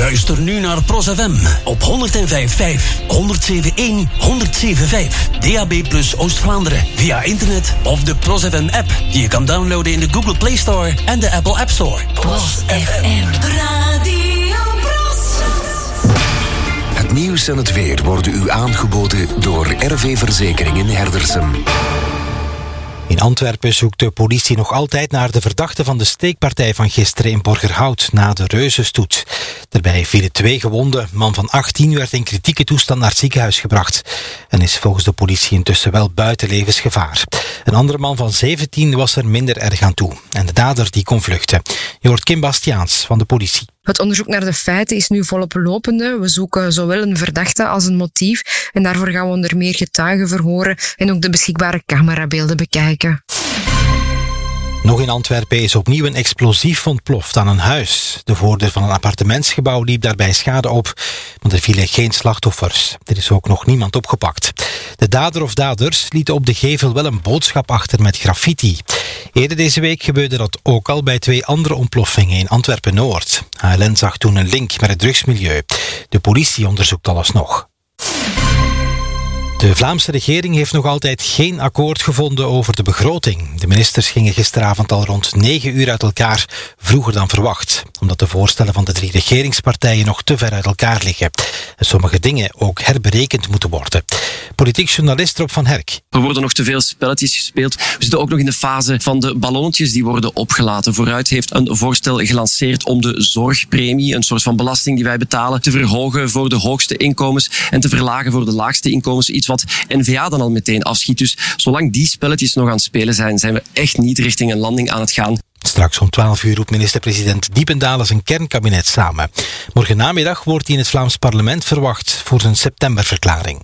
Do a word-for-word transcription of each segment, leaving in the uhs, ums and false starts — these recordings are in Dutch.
Luister nu naar Pros F M op honderd vijf komma vijf, honderd zeven komma één, honderd zeven komma vijf. D A B plus Oost-Vlaanderen via internet of de Pros F M app die je kan downloaden in de Google Play Store en de Apple App Store. Pros F M. Radio Pros. Het nieuws en het weer worden u aangeboden door R V Verzekeringen Herdersum. In Antwerpen zoekt de politie nog altijd naar de verdachte van de steekpartij van gisteren in Borgerhout na de reuzenstoet. Daarbij vielen twee gewonden. Een man van achttien werd in kritieke toestand naar het ziekenhuis gebracht en is volgens de politie intussen wel buiten levensgevaar. Een andere man van zeventien was er minder erg aan toe en de dader die kon vluchten. Je hoort Kim Bastiaans van de politie. Het onderzoek naar de feiten is nu volop lopende. We zoeken zowel een verdachte als een motief. En daarvoor gaan we onder meer getuigen verhoren en ook de beschikbare camerabeelden bekijken. Nog in Antwerpen is opnieuw een explosief ontploft aan een huis. De voordeur van een appartementsgebouw liep daarbij schade op, maar er vielen geen slachtoffers. Er is ook nog niemand opgepakt. De dader of daders lieten op de gevel wel een boodschap achter met graffiti. Eerder deze week gebeurde dat ook al bij twee andere ontploffingen in Antwerpen-Noord. H L N zag toen een link met het drugsmilieu. De politie onderzoekt alles nog. De Vlaamse regering heeft nog altijd geen akkoord gevonden over de begroting. De ministers gingen gisteravond al rond negen uur uit elkaar, vroeger dan verwacht, omdat de voorstellen van de drie regeringspartijen nog te ver uit elkaar liggen en sommige dingen ook herberekend moeten worden. Politiek journalist Rob van Herk. Er worden nog te veel spelletjes gespeeld. We zitten ook nog in de fase van de ballonnetjes die worden opgelaten. Vooruit heeft een voorstel gelanceerd om de zorgpremie, een soort van belasting die wij betalen, te verhogen voor de hoogste inkomens en te verlagen voor de laagste inkomens. Iets wat N V A dan al meteen afschiet. Dus zolang die spelletjes nog aan het spelen zijn, zijn we echt niet richting een landing aan het gaan. Straks om twaalf uur roept minister-president Diependalen zijn kernkabinet samen. Morgen namiddag wordt hij in het Vlaams parlement verwacht voor zijn septemberverklaring.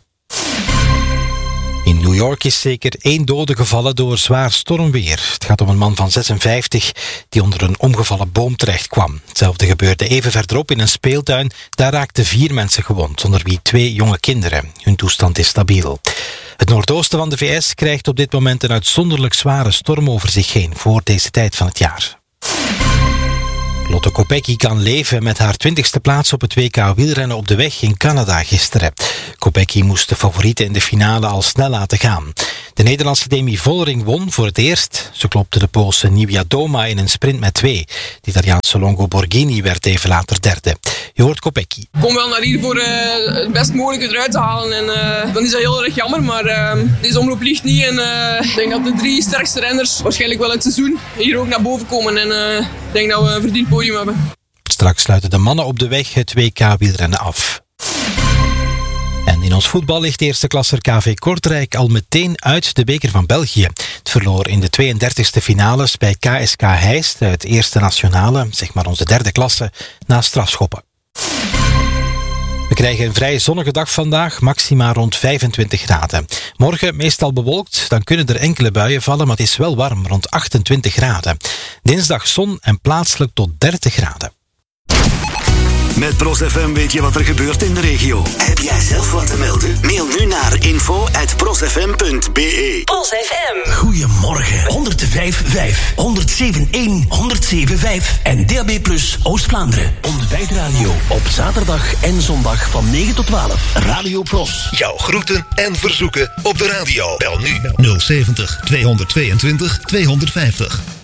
In New York is zeker één dode gevallen door zwaar stormweer. Het gaat om een man van zesenvijftig die onder een omgevallen boom terecht kwam. Hetzelfde gebeurde even verderop in een speeltuin. Daar raakten vier mensen gewond, onder wie twee jonge kinderen. Hun toestand is stabiel. Het noordoosten van de V S krijgt op dit moment een uitzonderlijk zware storm over zich heen voor deze tijd van het jaar. Lotte Kopecky kan leven met haar twintigste plaats op het W K wielrennen op de weg in Canada gisteren. Kopecky moest de favoriete in de finale al snel laten gaan. De Nederlandse Demi Vollering won voor het eerst. Ze klopte de Poolse Niewiadoma in een sprint met twee. De Italiaanse Longo Borghini werd even later derde. Je hoort Kopecky. Ik kom wel naar hier voor uh, het best mogelijke eruit te halen. En uh, dan is dat heel erg jammer, maar uh, deze omroep ligt niet. En uh, ik denk dat de drie sterkste renners waarschijnlijk wel het seizoen hier ook naar boven komen. En uh, ik denk dat we een verdiend podium hebben. Straks sluiten de mannen op de weg het W K wielrennen af. En in ons voetbal ligt eerste klasser K V Kortrijk al meteen uit de beker van België. Het verloor in de tweeëndertigste finales bij K S K Heist, het eerste nationale, zeg maar onze derde klasse, na strafschoppen. We krijgen een vrij zonnige dag vandaag, maxima rond vijfentwintig graden. Morgen meestal bewolkt, dan kunnen er enkele buien vallen, maar het is wel warm, rond achtentwintig graden. Dinsdag zon en plaatselijk tot dertig graden. Met Pros F M weet je wat er gebeurt in de regio. Heb jij zelf wat te melden? Mail nu naar info at prosfm punt b e. Pros F M. Goedemorgen. honderd vijf komma vijf, honderd zeven komma één, honderd zeven komma vijf en D A B plus Oost-Vlaanderen. Ontbijtradio op zaterdag en zondag van negen tot twaalf. Radio Pros. Jouw groeten en verzoeken op de radio. Bel nu nul zeventig, tweehonderdtweeëntwintig, tweehonderdvijftig.